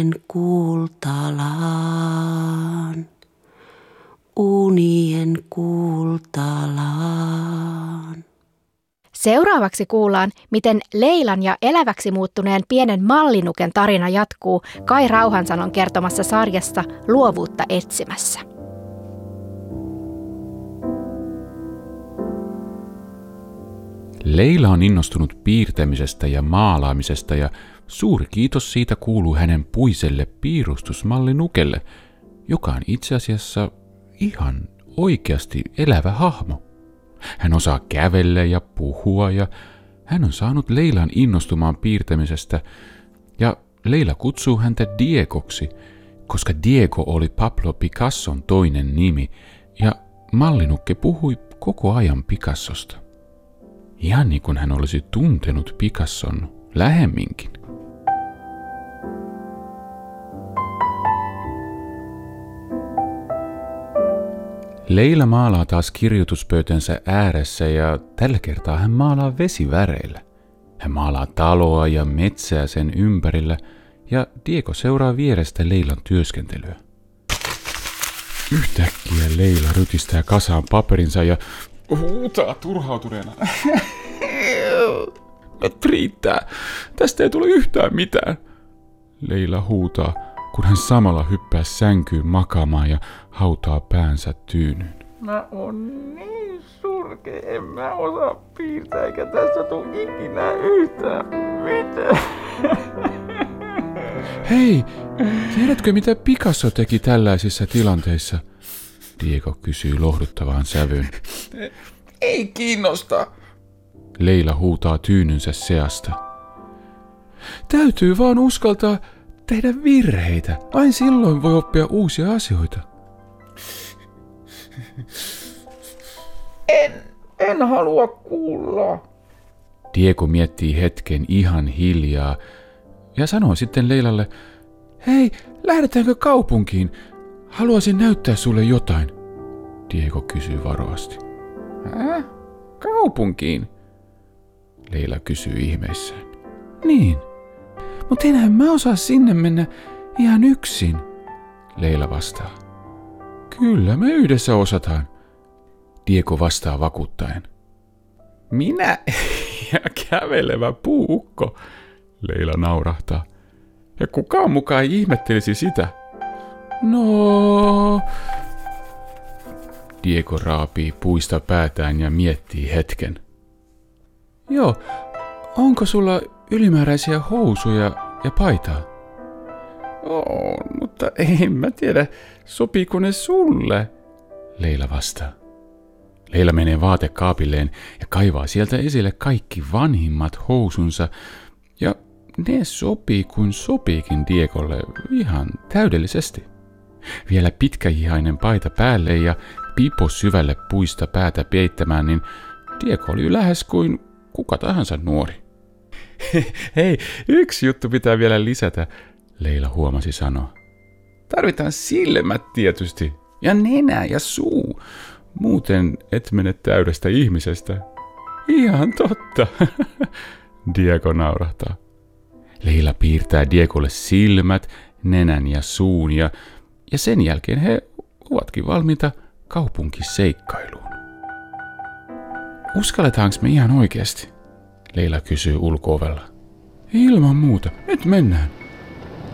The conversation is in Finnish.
unien kultalaan. Seuraavaksi kuullaan, miten Leilan ja eläväksi muuttuneen pienen mallinuken tarina jatkuu Kai Rauhansalon kertomassa sarjassa Luovuutta etsimässä. Leila on innostunut piirtämisestä ja maalaamisesta ja suuri kiitos siitä kuuluu hänen puiselle piirustusmallinukelle, joka on itse asiassa ihan oikeasti elävä hahmo. Hän osaa kävellä ja puhua ja hän on saanut Leilan innostumaan piirtämisestä ja Leila kutsuu häntä Diegoksi, koska Diego oli Pablo Picasson toinen nimi ja mallinukke puhui koko ajan Picassosta. Ihan niin kuin hän olisi tuntenut Picasson lähemminkin. Leila maalaa taas kirjoituspöytänsä ääressä ja tällä kertaa hän maalaa vesiväreillä. Hän maalaa taloa ja metsää sen ympärillä ja Diego seuraa vierestä Leilan työskentelyä. Yhtäkkiä Leila rytistää kasaan paperinsa ja huutaa turhautuneena. Nyt riittää. Tästä ei tule yhtään mitään. Leila huutaa, kun hän samalla hyppää sänkyyn makaamaan ja hautaa päänsä tyynyyn. Mä oon niin surkea, en mä osaa piirtää eikä tästä tule ikinä yhtään mitään. Hei, tiedätkö mitä Picasso teki tällaisissa tilanteissa? Diego kysyy lohduttavaan sävyyn. Ei kiinnosta. Leila huutaa tyynynsä seasta. Täytyy vaan uskaltaa tehdä virheitä. Vain silloin voi oppia uusia asioita. En halua kuulla. Diego miettii hetken ihan hiljaa ja sanoo sitten Leilalle, hei, lähdetäänkö kaupunkiin? Haluaisin näyttää sulle jotain. Diego kysyy varovasti. Kaupunkiin? Leila kysyy ihmeissään. Niin, mutta enhän mä osaa sinne mennä ihan yksin. Leila vastaa. Kyllä me yhdessä osataan. Diego vastaa vakuuttaen. Minä ja kävelevä puukko, Leila naurahtaa. Ja kukaan mukaan ei ihmettelisi sitä. No... Diego raapii puista päätään ja miettii hetken. Joo, onko sulla ylimääräisiä housuja ja paitaa? Mutta en mä tiedä, sopiiko ne sulle? Leila vastaa. Leila menee vaatekaapilleen ja kaivaa sieltä esille kaikki vanhimmat housunsa ja ne sopii kuin sopiikin Diegolle ihan täydellisesti. Vielä pitkähihainen paita päälle ja pipo syvälle puista päätä peittämään, niin Diego oli lähes kuin kuka tahansa nuori. Hei, yksi juttu pitää vielä lisätä, Leila huomasi sanoa. Tarvitaan silmät tietysti, ja nenä ja suu. Muuten et mene täydestä ihmisestä. Ihan totta, Diego naurahtaa. Leila piirtää Diegolle silmät, nenän ja suun ja sen jälkeen he ovatkin valmiita kaupunkiseikkailuun. Uskalletaanko me ihan oikeasti? Leila kysyy ulko-ovella. Ilman muuta, nyt mennään.